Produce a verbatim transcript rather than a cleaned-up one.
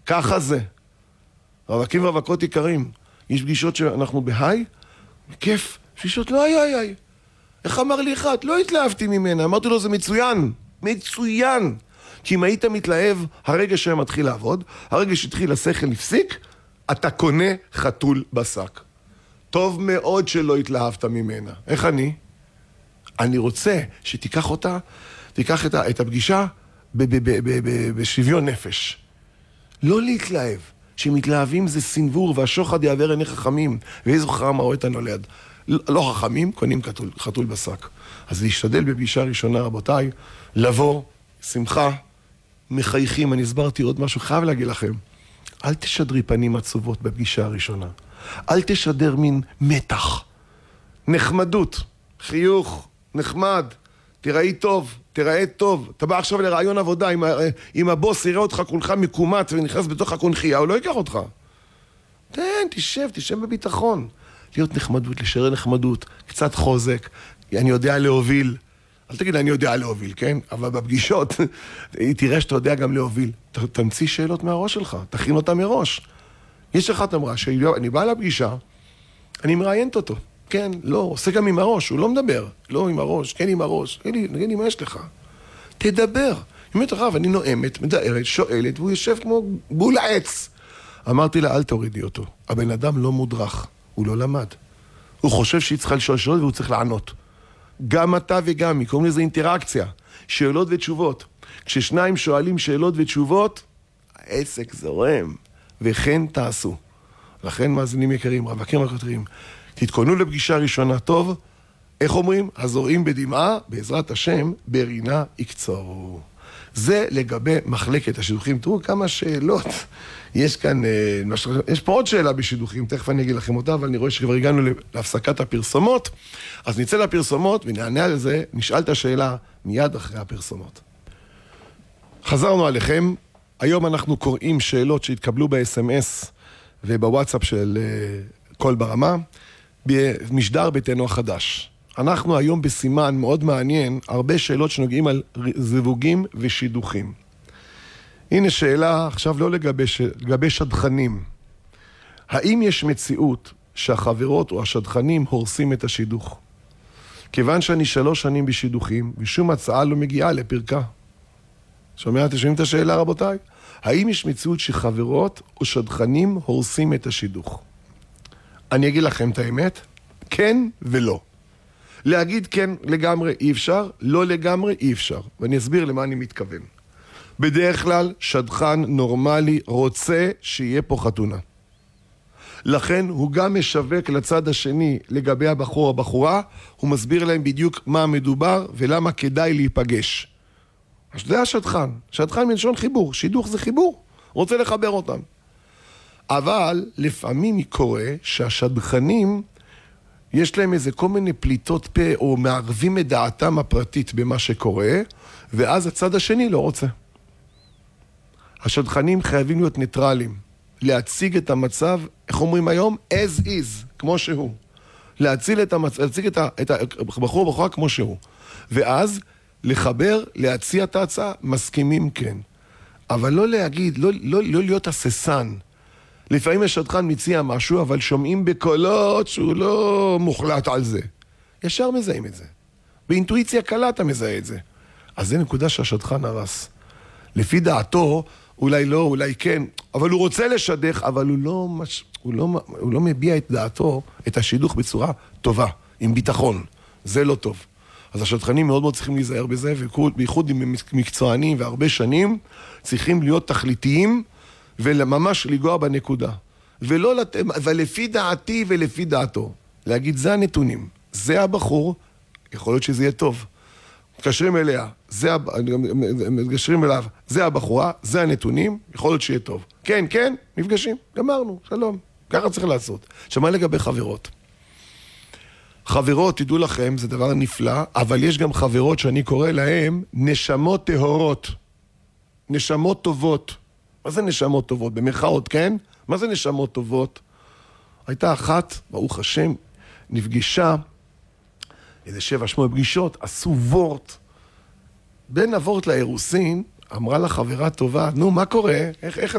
ככה זה. רווקים ורווקות יקרים. יש פגישות שאנחנו בהיי, כיף. פגישות לא איי איי איי. איך אמר לי אחד? לא התלהבתי ממנה. אמרתי לו, זה מצוין. מצוין. כי אם היית מתלהב, הרגע שהם מתחיל לעבוד, הרגע שהתחיל השכל לפסיק, אתה קונה חתול בשק. טוב מאוד שלא התלהבת ממנה. איך אני? אני רוצה שתיקח אותה, תיקח את, את הפגישה ב- ב- ב- ב- ב- בשוויון נפש. לא להתלהב. שמתלהבים זה סנבור, והשוחד יעבר עיני חכמים, ואיזו חכם הרואה את הנולד. לא חכמים, קונים חתול, חתול בשק. אז להשתדל בפגישה ראשונה, רבותיי, לבוא, שמחה, מחייכים. אני הסברתי עוד משהו, חייב להגיד לכם. אל תשדרי פנים עצובות בפגישה הראשונה. אל תשדר מין מתח. נחמדות, חיוך, נחמד, תראי טוב, תראה טוב. אתה בא עכשיו לרעיון עבודה, אם, אם הבוס יראה אותך כולך מקומט ונכנס בתוך הקונחייה, הוא לא ייקח אותך. תן, תשב, תשב בביטחון. להיות נחמדות, לשאר נחמדות, קצת חוזק, אני יודע להוביל. אל תגיד, אני יודע להוביל, כן? אבל בפגישות, תראה שאתה יודע גם להוביל. ת, תמציא שאלות מהראש שלך, תכין אותה מראש. יש אחת אמרה, שאני בא לפגישה, אני מראיינת אותו. כן, לא, עושה גם עם הראש, הוא לא מדבר. לא עם הראש, כן עם הראש. תגיד לי, מה יש לך? תדבר. באמת הרב, אני נואמת, מדערת, שואלת, והוא יושב כמו בול העץ. אמרתי לה, אל תורידי אותו. הבן אדם לא מודרך, הוא לא למד. הוא חושב שהיא צריכה לשאול שאלות והוא צריך לענות. גם אתה וגם היא, קוראים לזה אינטראקציה. שאלות ותשובות. כששניים שואלים שאלות ותשובות, העסק זורם, וכן תעשו. לכן מאזינים יקרים, רווקים וקטרים, תתכוננו לפגישה ראשונה טוב, איך אומרים? הזורעים בדמעה, בעזרת השם, ברינה יקצרו. זה לגבי מחלקת השידוכים. תראו כמה שאלות. יש כאן, יש פה עוד שאלה בשידוכים, תכף אני אגיד לכם אותה, אבל אני רואה שכבר הגענו להפסקת הפרסומות, אז נצא לפרסומות ונענה על זה, נשאל את השאלה מיד אחרי הפרסומות. חזרנו עליכם, היום אנחנו קוראים שאלות שהתקבלו ב-אס אם אס ובוואטסאפ של קול ברמה, במשדר ביתנו החדש. אנחנו היום בסימן מאוד מעניין, הרבה שאלות שנוגעים על זיווגים ושידוכים. הנה שאלה, עכשיו לא לגבי, ש... לגבי שדכנים. האם יש מציאות שהחברות או השדכנים הורסים את השידוך? כיוון שאני שלוש שנים בשידוכים, ושום הצעה לא מגיעה לפרקה. שומע, אתם שומעים את השאלה, רבותיי? האם יש מציאות שחברות או שדכנים הורסים את השידוך? אני אגיד לכם את האמת, כן ולא. להגיד כן לגמרי אי אפשר, לא לגמרי אי אפשר. ואני אסביר למה אני מתכוון. בדרך כלל, שדכן נורמלי רוצה שיהיה פה חתונה. לכן הוא גם משווק לצד השני לגבי הבחור או הבחורה, הוא מסביר להם בדיוק מה מדובר ולמה כדאי להיפגש. אז זה השדכן. שדכן מלשון חיבור. שידוך זה חיבור. רוצה לחבר אותם. אבל לפעמים קורה שהשדכנים, יש להם איזה כל מיני פליטות פה, או מערבים את דעתם הפרטית במה שקורה, ואז הצד השני לא רוצה. השדכנים חייבים להיות ניטרלים. להציג את המצב, איך אומרים היום? as is, כמו שהוא. להציג את המצב, להציג את, ה, את הבחור ובחורה כמו שהוא. ואז לחבר, להציע את ההצעה, מסכימים כן. אבל לא להגיד, לא, לא, לא להיות הססן. לפעמים השדכן מציע משהו, אבל שומעים בקולות שהוא לא מוחלט על זה. ישר מזהים את זה. באינטואיציה קלה אתה מזהה את זה. אז זה נקודה שהשדכן הרס. לפי דעתו, אולי לא, אולי כן, אבל הוא רוצה לשדך, אבל הוא לא, מש... הוא לא, הוא לא מביע את דעתו, את השידוך בצורה טובה, עם ביטחון. זה לא טוב. אז השדכנים מאוד מאוד צריכים להיזהר בזה, ובייחוד עם מקצוענים והרבה שנים, צריכים להיות תכליתיים, וממש לגוע בנקודה. ולא לת... ולפי דעתי ולפי דעתו. להגיד, זה הנתונים, זה הבחור, יכול להיות שזה יהיה טוב. מתקשרים אליה, זה, מתקשרים אליו, זה הבחורה, זה הנתונים, יכול להיות שיהיה טוב. כן, כן, נפגשים, גמרנו, שלום. ככה צריך לעשות. שמה לגבי חברות? חברות, תדעו לכם, זה דבר נפלא, אבל יש גם חברות שאני קורא להן נשמות טהורות. נשמות טובות. מה זה נשמות טובות? במרכאות, כן? מה זה נשמות טובות? הייתה אחת, ברוך השם, נפגשה, איזה שבע, שמונה פגישות, עשו וורט. בין הוורט לאירוסין, אמרה לה חברה טובה, נו, מה קורה? איך, איך